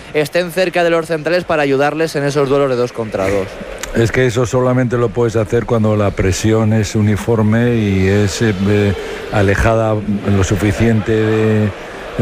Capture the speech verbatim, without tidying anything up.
estén cerca de los centrales para ayudarles en esos duelos de dos contra dos. Es que eso solamente lo puedes hacer cuando la presión es uniforme y es eh, alejada lo suficiente de